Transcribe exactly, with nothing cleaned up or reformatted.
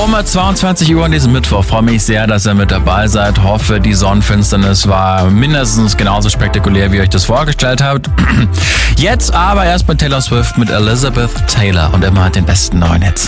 Um zweiundzwanzig Uhr an diesem Mittwoch. Freue mich sehr, dass ihr mit dabei seid. Hoffe, die Sonnenfinsternis war mindestens genauso spektakulär, wie ihr euch das vorgestellt habt. Jetzt aber erst mit Taylor Swift mit Elizabeth Taylor und immer den besten neuen Hits.